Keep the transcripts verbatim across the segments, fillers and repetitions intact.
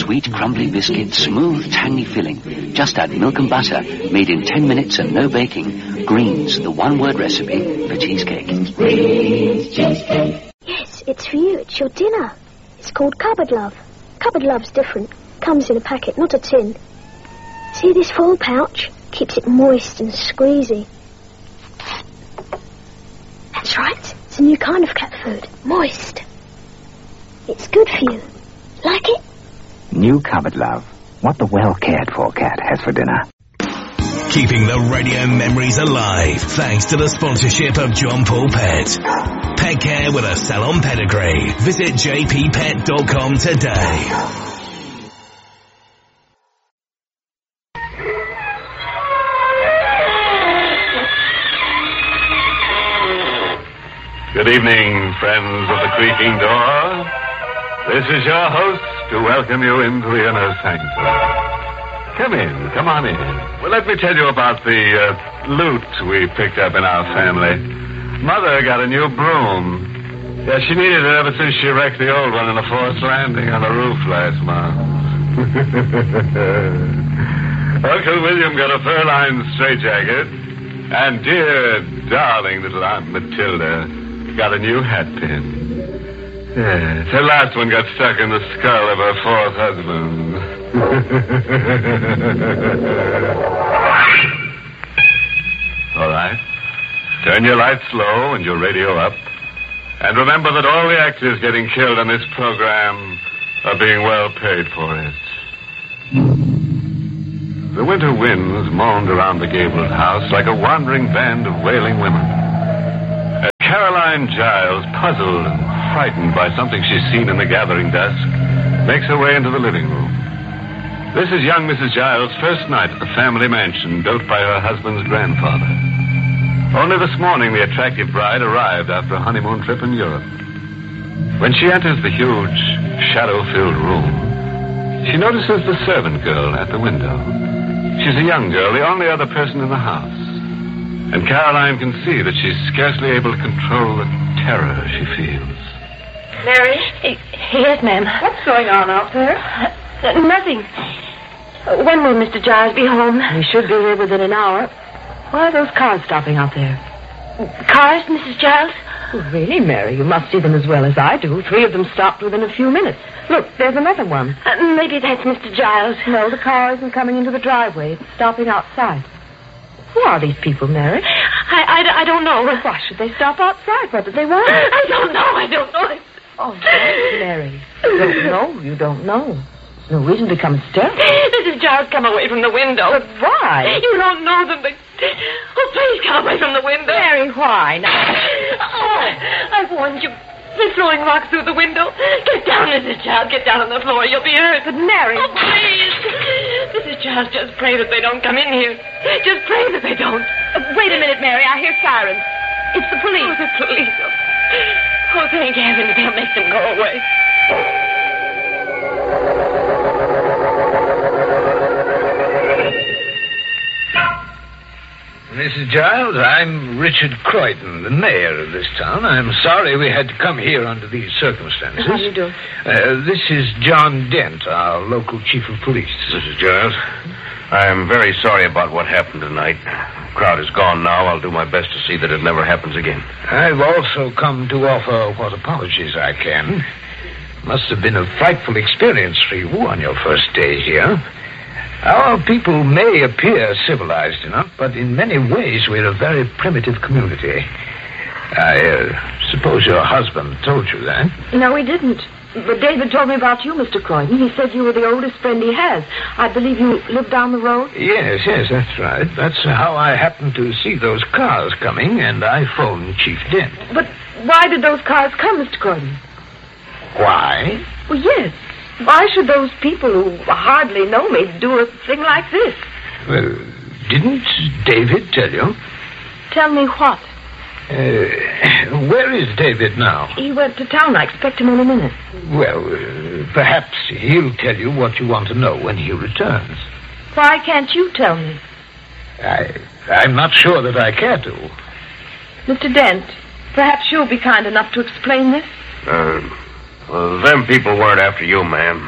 Sweet, crumbly biscuit, smooth, tangy filling. Just add milk and butter, made in ten minutes and no baking. Greens, the one-word recipe for cheesecake. Greens cheesecake. Yes, it's for you. It's your dinner. It's called Cupboard Love. Cupboard Love's different. Comes in a packet, not a tin. See this foil pouch? Keeps it moist and squeezy. That's right. It's a new kind of cat food. Moist. It's good for you. Like it? New Cupboard Love. What the well-cared-for cat has for dinner. Keeping the radio memories alive thanks to the sponsorship of John Paul Pet. Pet care with a salon pedigree. Visit j p pet dot com today. Good evening, friends of the creaking door. This is your host to welcome you into the inner sanctum. Come in, come on in. Well, let me tell you about the uh, loot we picked up in our family. Mother got a new broom. Yeah, she needed it ever since she wrecked the old one in a forced landing on the roof last month. Uncle William got a fur-lined straitjacket. And dear, darling little Aunt Matilda got a new hat pin. Yes, her last one got stuck in the skull of her fourth husband. All right. Turn your lights low and your radio up. And remember that all the actors getting killed on this program are being well paid for it. The winter winds moaned around the gabled house like a wandering band of wailing women. As Caroline Giles, puzzled and frightened by something she's seen in the gathering dusk, makes her way into the living room. This is young Missus Giles' first night at the family mansion built by her husband's grandfather. Only this morning the attractive bride arrived after a honeymoon trip in Europe. When she enters the huge, shadow-filled room, she notices the servant girl at the window. She's a young girl, the only other person in the house. And Caroline can see that she's scarcely able to control the terror she feels. Mary? Yes, ma'am. What's going on out there? Uh, nothing. Uh, when will Mister Giles be home? He should be here within an hour. Why are those cars stopping out there? Cars, Missus Giles? Oh, really, Mary? You must see them as well as I do. Three of them stopped within a few minutes. Look, there's another one. Uh, maybe that's Mister Giles. No, the car isn't coming into the driveway. It's stopping outside. Who are these people, Mary? I, I, I don't know. Why should they stop outside? What did they want? I don't know. I don't know. Oh, Mary. You don't know. You don't know. No reason to come hysterical. Missus Giles, come away from the window. But why? You don't know them, but... Oh, please come away from the window. Mary, why? Now... Oh, I've warned you. They're throwing rocks through the window. Get down, Missus Giles. Get down on the floor. You'll be hurt. But Mary... Oh, please. Missus Giles, just pray that they don't come in here. Just pray that they don't. Uh, wait a minute, Mary. I hear sirens. It's the police. Oh, the police. Oh, thank heaven they'll make them go away. Missus Giles, I'm Richard Croydon, the mayor of this town. I'm sorry we had to come here under these circumstances. How do you do? Uh, this is John Dent, our local chief of police. Missus Giles, I'm very sorry about what happened tonight. The crowd is gone now. I'll do my best to see that it never happens again. I've also come to offer what apologies I can. Must have been a frightful experience for you on your first day here. Our people may appear civilized enough, but in many ways we're a very primitive community. I uh, suppose your husband told you that. No, he didn't. But David told me about you, Mister Croydon. He said you were the oldest friend he has. I believe you live down the road? Yes, yes, that's right. That's how I happened to see those cars coming, and I phoned Chief Dent. But why did those cars come, Mister Croydon? Why? Well, yes. Why should those people who hardly know me do a thing like this? Well, didn't David tell you? Tell me what? Uh, where is David now? He went to town. I expect him in a minute. Well, uh, perhaps he'll tell you what you want to know when he returns. Why can't you tell me? I, I'm not sure that I care to. Mister Dent, perhaps you'll be kind enough to explain this? Uh, well, them people weren't after you, ma'am.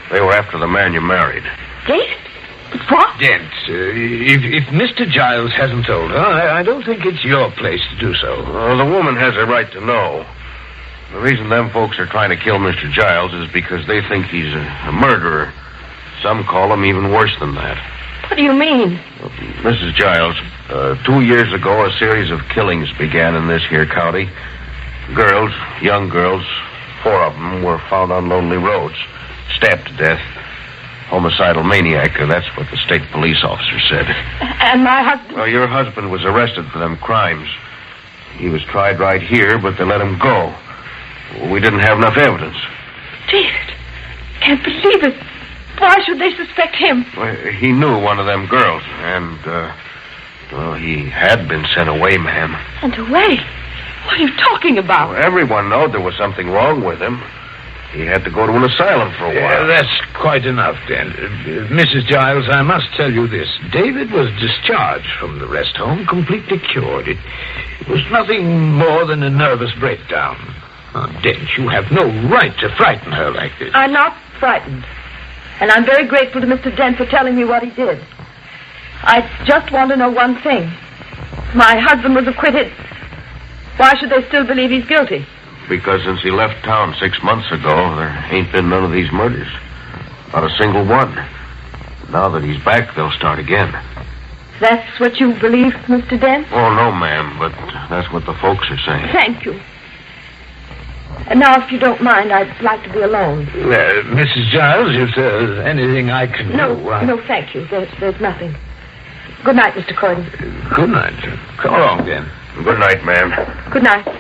They were after the man you married. David? What? Dent, uh, if, if Mister Giles hasn't told her, I, I don't think it's your place to do so. Well, the woman has a right to know. The reason them folks are trying to kill Mister Giles is because they think he's a, a murderer. Some call him even worse than that. What do you mean? Well, Missus Giles, uh, two years ago, a series of killings began in this here county. Girls, young girls, four of them were found on lonely roads, stabbed to death. Homicidal maniac, that's what the state police officer said. And my husband... Well, your husband was arrested for them crimes. He was tried right here, but they let him go. We didn't have enough evidence. David, can't believe it. Why should they suspect him? Well, he knew one of them girls, and, uh, well, he had been sent away, ma'am. Sent away? What are you talking about? Well, everyone knowed there was something wrong with him. He had to go to an asylum for a while. Uh, that's quite enough, then. Uh, Missus Giles, I must tell you this. David was discharged from the rest home, completely cured. It, it was nothing more than a nervous breakdown. Oh, Dent, you have no right to frighten her like this. I'm not frightened. And I'm very grateful to Mister Dent for telling me what he did. I just want to know one thing. My husband was acquitted. Why should they still believe he's guilty? Because since he left town six months ago, there ain't been none of these murders. Not a single one. Now that he's back, they'll start again. That's what you believe, Mister Dent? Oh, no, ma'am, but that's what the folks are saying. Thank you. And now, if you don't mind, I'd like to be alone. Uh, Missus Giles, if there's anything I can no, do... I... No, thank you. There's, there's nothing. Good night, Mister Croydon. Uh, good night. Come along, then. Good night, ma'am. Good night.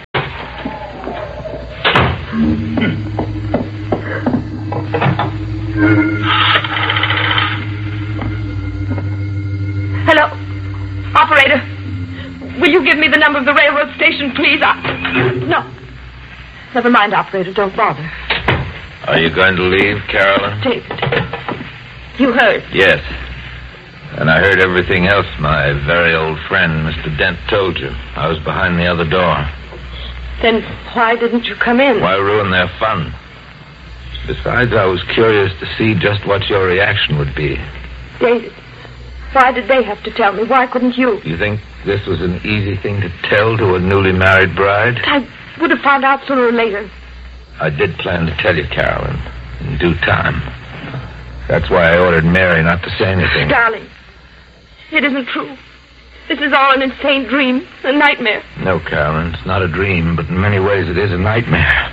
Hello? Operator, will you give me the number of the railroad station, please? I... No. Never mind, operator. Don't bother. Are you going to leave, Carolyn? David, you heard? Yes. And I heard everything else my very old friend, Mister Dent, told you. I was behind the other door. Then why didn't you come in? Why ruin their fun? Besides, I was curious to see just what your reaction would be. David, why did they have to tell me? Why couldn't you? You think this was an easy thing to tell to a newly married bride? I would have found out sooner or later. I did plan to tell you, Carolyn, in due time. That's why I ordered Mary not to say anything. Darling, it isn't true. This is all an insane dream, a nightmare. No, Carolyn, it's not a dream, but in many ways it is a nightmare.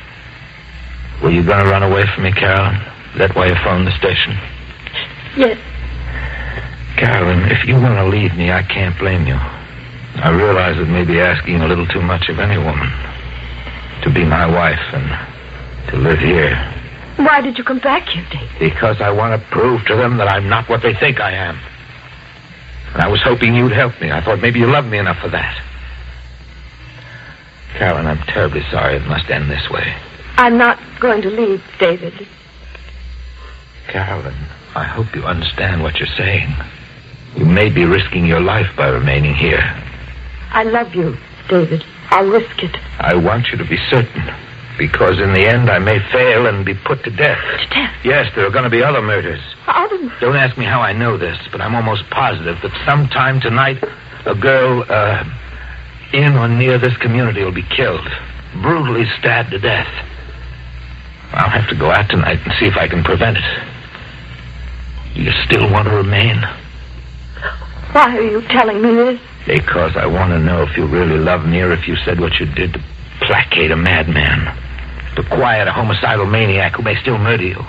Were you going to run away from me, Carolyn? Is that why you phoned the station? Yes. Carolyn, if you want to leave me, I can't blame you. I realize it may be asking a little too much of any woman. To be my wife and to live here. Why did you come back here, Dave? Because I want to prove to them that I'm not what they think I am. And I was hoping you'd help me. I thought maybe you loved me enough for that. Carolyn, I'm terribly sorry it must end this way. I'm not going to leave, David. Carolyn, I hope you understand what you're saying. You may be risking your life by remaining here. I love you, David. I'll risk it. I want you to be certain. Because in the end, I may fail and be put to death. To death? Yes, there are going to be other murders. Other murders? Don't ask me how I know this, but I'm almost positive that sometime tonight, a girl uh, in or near this community will be killed. Brutally stabbed to death. I'll have to go out tonight and see if I can prevent it. Do you still want to remain? Why are you telling me this? Because I want to know if you really love me or if you said what you did to placate a madman. To quiet a homicidal maniac who may still murder you.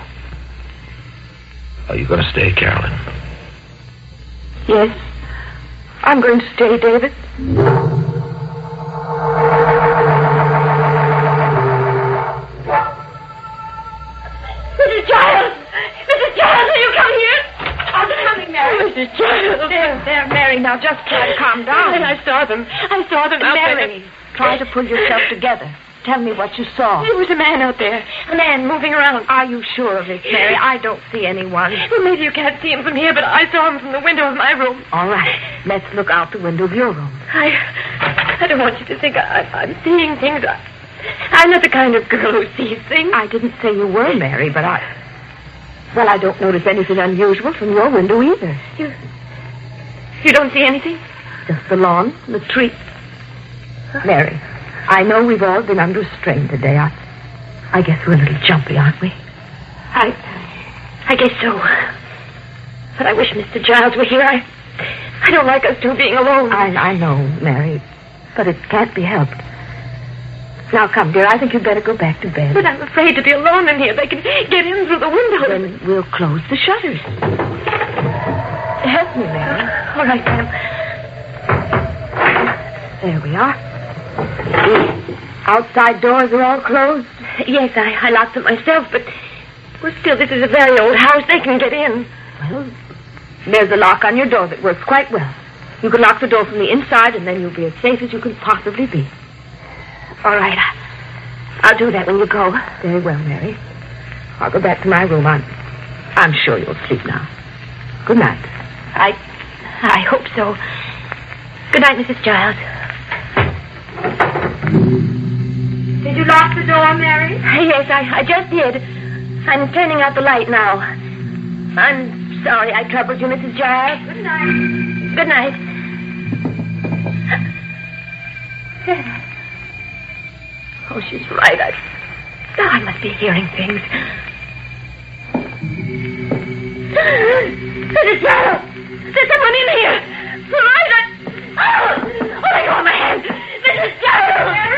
Are you going to stay, Carolyn? Yes. I'm going to stay, David. Missus Giles! Missus Giles, will you come here? I'm coming, Mary. Missus Giles. There, there, Mary. Now just try to calm down. And I saw them. I saw them out there. Mary, try to pull yourself together. Tell me what you saw. There was a man out there. A man moving around. Are you sure of it, Mary? I don't see anyone. Well, maybe you can't see him from here, but I saw him from the window of my room. All right. Let's look out the window of your room. I... I don't want you to think I, I'm seeing things. I, I'm not the kind of girl who sees things. I didn't say you were, Mary, but I... Well, I don't notice anything unusual from your window either. You... You don't see anything? Just the lawn, and the tree. Mary, I know we've all been under strain today. I, I guess we're a little jumpy, aren't we? I... I guess so. But I wish Mister Giles were here. I... I don't like us two being alone. I, I know, Mary, but it can't be helped. Now, come, dear, I think you'd better go back to bed. But I'm afraid to be alone in here. They can get in through the window. Then we'll close the shutters. Help me, Mary. Uh, all right, ma'am. There we are. The outside doors are all closed? Yes, I, I locked them myself, but... Well, still, this is a very old house. They can get in. Well, there's a lock on your door that works quite well. You can lock the door from the inside, and then you'll be as safe as you can possibly be. All right. I, I'll do that when you go. Very well, Mary. I'll go back to my room. I'm, I'm sure you'll sleep now. Good night. I... I hope so. Good night, Missus Giles. Did you lock the door, Mary? Yes, I, I just did. I'm turning out the light now. I'm sorry I troubled you, Missus Giles. Good night. Good night. Oh, she's right. I, oh, I must be hearing things. Missus Giles! There's someone in here! Right! I, oh! Oh, let go of my hand! Missus Giles!